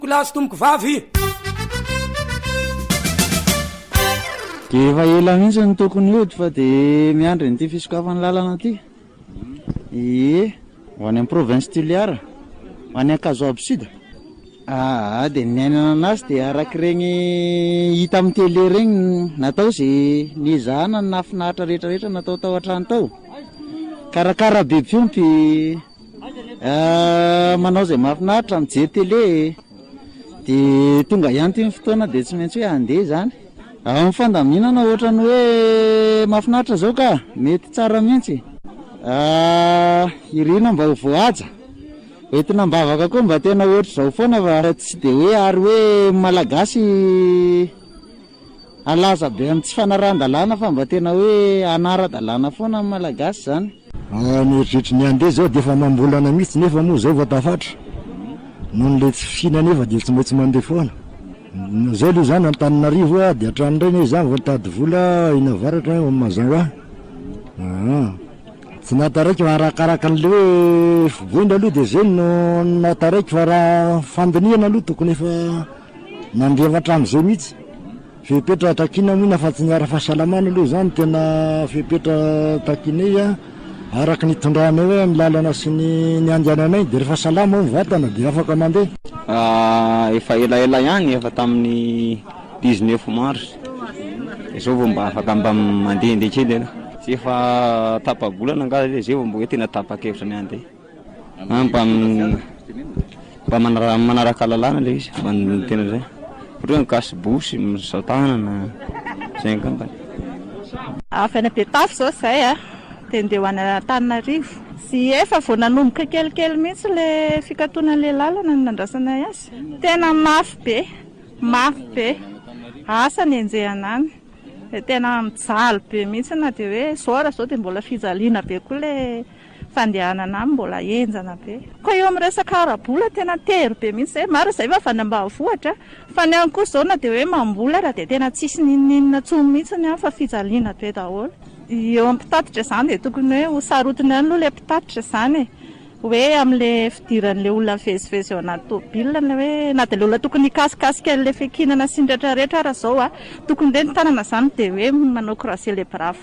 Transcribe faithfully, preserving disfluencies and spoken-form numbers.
Kolasy tomoko vavy. Dia efa ela mihitsy ny tokony hody fa dia miandry n'ity fisokafan'ny lalana ity. Ie, ho any amin'ny province Toliara, ho any Ankazoab Sud. Ah, dia ny ainana anazy dia arak'ireny hita amin'ny télé regny natao izay nizahana ny nafinahitra rehetrarehetra natao tao an-trano tao. Karakara be fiompy, manao izay mahafinaritra mijery télé. Dia tonga ihany ty ny fotoana dia tsy maintsy hoe handeha izany. Amin'ny fandaminana ohatrany hoe mahafinaritra zao ka mety tsara mihitsy. Irina mba ho voahaja. Entina mbavaka koa mba tena ohatry zao foana fa tsy dia hoe ary hoe malagasy alaza be amin'ny tsy fanaran-dalàna fa mba tena hoe anara-dalàna foana amin'ny malagasy zany. Mieritreritra ny andeha zao dia efa mambolana mihitsy nefa moa zao vao tafatra. Noho le tsy fihina nefa dia tsy maintsy mandeha foana. Zao aloha zany Antananarivo dia hatrany reny izany vao mitady vola ina varatra ao Mazanga. Tsy nataraiky fa arakaraka an'le hoe fiboina aloha dia zay no nataraiky fa raha fandiniana aloha tokony efa nandreva hatramin'izay mihitsy. Fepetra takiana mihina fa tsy niara fahasalamana aloha zany tena fepetra takinay araka ny tondrana hoe amin'ny lalana sy ny anjananay dia rehefa salama ao vatana dia afaka mandeha. Efa elaela ihany efa tamin'ny dix-neuf mars izao vao mba afaka mba mandehandeha kely ela. Tsy efa tapa-bolana nga ilay zay vao mba hoe tena tapa-kevitra ny andeha. Mba mba manaraka lalàna ilay izy mba tena zay. Ohatra hoe mikasy bosy, misao tanana zay angamba. Afana Betafy zao zay a dia andeha ho any Antananarivo. Sy efa vao nanomboka kelikely mihitsy le fikatoanan'ilay lalana ny nandrasana azy. Tena mafy be, mafy be. Asa ny enjehana any. Tena mijaly be mihitsy na dia hoe zao raha zao dia mbola fijaliana be koa le fandehanana any, mbola enjana be. Koa eo amin'ny resaka ara-bola tena tery be mihitsy zay. Maro izay fa avy any ambanivohitra fa ny any koa zao na dia hoe mambola raha dia tena tsisy ninninina tsony mihitsy ny fa fijaliana be daholo. Eo amin'ny mpitatitra izany dia tokony hoe ho sarotiny ihany aloha ilay mpitatitra izany hoe amin'ilay fidiran'ilay olona mivezivezy ao anaty tômôbilina hoe na dia ilay olona tokony hikasikasika an'ilay fiakinana sy ny rehetrarehetra raha zao a tokony ilay ny tanana izany dia hoe manao croiser les bras.